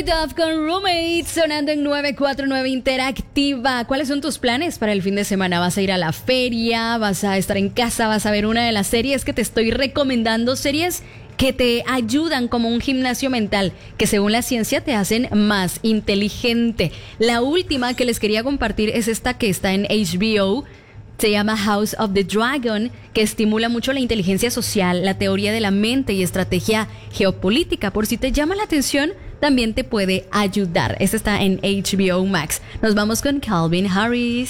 Duff con Roommates sonando en 949 Interactiva. ¿Cuáles son tus planes para el fin de semana? ¿Vas a ir a la feria? ¿Vas a estar en casa? ¿Vas a ver una de las series que te estoy recomendando? Series que te ayudan como un gimnasio mental, que según la ciencia te hacen más inteligente. La última que les quería compartir es esta que está en HBO. Se llama House of the Dragon, que estimula mucho la inteligencia social, la teoría de la mente y estrategia geopolítica. Por si te llama la atención, también te puede ayudar. Esta está en HBO Max. Nos vamos con Calvin Harris.